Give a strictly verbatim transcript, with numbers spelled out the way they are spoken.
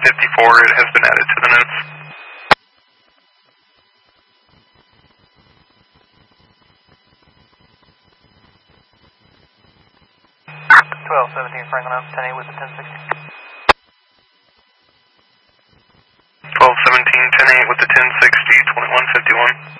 fifty-four, it has been added to the notes. twelve seventeen Franklin, ten eight with the ten sixty. twelve seventeen, ten eight with the ten sixty, twenty-one fifty-one.